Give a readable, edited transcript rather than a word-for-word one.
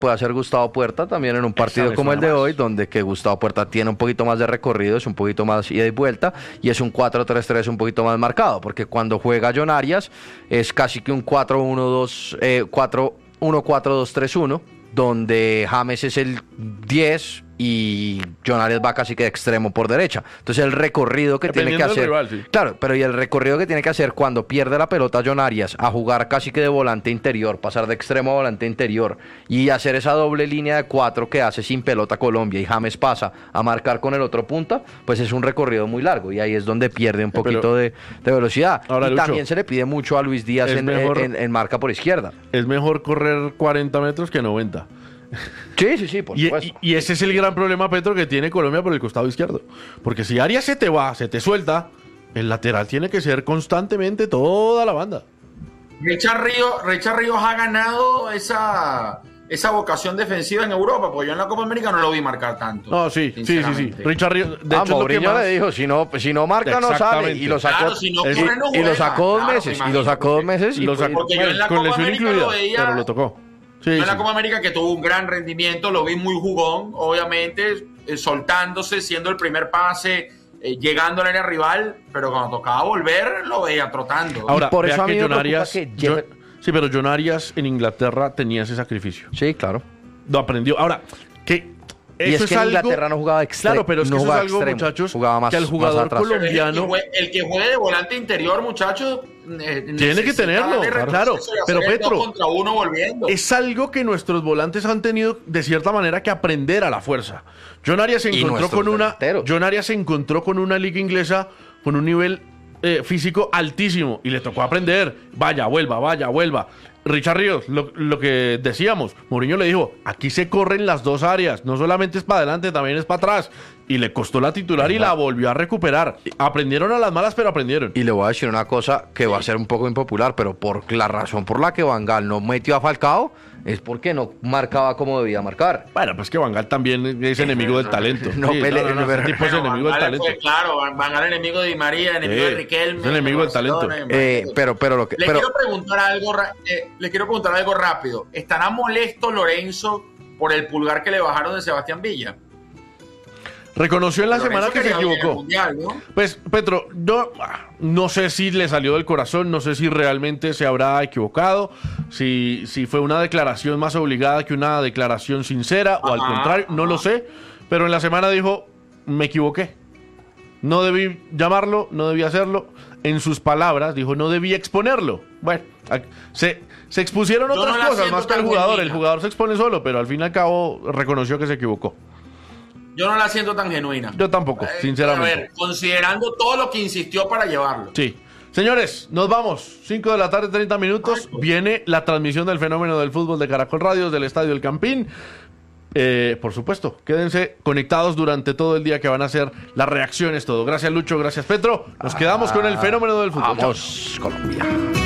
puede hacer Gustavo Puerta también en un partido como el de hoy, donde que Gustavo Puerta tiene un poquito más de recorrido, es un poquito más ida y vuelta, y es un 4-3-3 un poquito más marcado, porque cuando juega John Arias es casi que un 4-1-4-2-3-1, donde James es el 10 y John Arias va casi que de extremo por derecha. Entonces el recorrido que tiene que hacer... Rival, sí. Claro, pero y el recorrido que tiene que hacer cuando pierde la pelota John Arias a jugar casi que de volante interior, pasar de extremo a volante interior y hacer esa doble línea de 4 que hace sin pelota Colombia y James pasa a marcar con el otro punta, pues es un recorrido muy largo y ahí es donde pierde un poquito de velocidad. Ahora, y Lucho, también se le pide mucho a Luis Díaz en marca por izquierda. Es mejor correr 40 metros que 90. Sí, por supuesto. Y ese es el gran problema, Petro, que tiene Colombia por el costado izquierdo. Porque si Arias se te va, se te suelta, el lateral tiene que ser constantemente toda la banda. Richard Ríos ha ganado esa vocación defensiva en Europa, porque yo en la Copa América no lo vi marcar tanto. No, sí. Richard Ríos, de hecho, Mourinho le dijo, si no marca no sale, y lo sacó, claro, si no corre, no juega. y lo sacó 2 meses, y lo sacó 2 meses, y porque yo en la con Copa lesión América incluida, lo veía, pero lo tocó. yo en la Copa América que tuvo un gran rendimiento, lo vi muy jugón, obviamente, soltándose, siendo el primer pase, llegando al área rival, pero cuando tocaba volver, lo veía trotando. Ahora, por eso vea a mí que me John preocupa Arias, que sí, pero John Arias en Inglaterra tenía ese sacrificio. Sí, claro. Lo aprendió. Ahora, que Y eso es que en Inglaterra no jugaba extremo. Claro, pero es que no eso es jugaba algo, extremo, muchachos, jugaba más, que al jugador más atrás. colombiano El que juegue de volante interior, muchachos, tiene que tenerlo, claro. Pero Petro, contra uno volviendo. es algo que nuestros volantes han tenido de cierta manera que aprender a la fuerza. John Arias se encontró con una liga inglesa con un nivel físico altísimo y le tocó aprender. Vaya, vuelva. Richard Ríos, lo que decíamos, Mourinho le dijo, aquí se corren las dos áreas, no solamente es para adelante, también es para atrás. Y le costó la titular y la volvió a recuperar. Aprendieron a las malas, pero aprendieron. Y le voy a decir una cosa que va a ser un poco impopular, pero por la razón por la que Van Gaal no metió a Falcao, es porque no marcaba como debía marcar. Bueno, pues que Van Gaal también es enemigo del talento. Ese tipo es enemigo del talento. Claro, Van Gaal enemigo de Di María, enemigo de Riquelme. Es enemigo del talento. Le quiero preguntar algo rápido. ¿Estará molesto Lorenzo por el pulgar que le bajaron de Sebastián Villa? Reconoció en la semana que se equivocó. Mundial, ¿no? Pues, Petro, no sé si le salió del corazón, no sé si realmente se habrá equivocado, si fue una declaración más obligada que una declaración sincera, o al contrario, no lo sé, pero en la semana dijo, me equivoqué. No debí llamarlo, no debí hacerlo. En sus palabras, dijo, no debí exponerlo. Bueno, se expusieron otras cosas más que el jugador. Genuina. El jugador se expone solo, pero al fin y al cabo reconoció que se equivocó. Yo no la siento tan genuina. Yo tampoco, sinceramente. A ver, considerando todo lo que insistió para llevarlo. Sí. Señores, nos vamos. 5 de la tarde, 30 minutos. Viene la transmisión del fenómeno del fútbol de Caracol Radio del Estadio El Campín. Por supuesto, quédense conectados durante todo el día que van a ser las reacciones, todo. Gracias, Lucho. Gracias, Petro. Nos quedamos con el fenómeno del fútbol. Vamos, Colombia.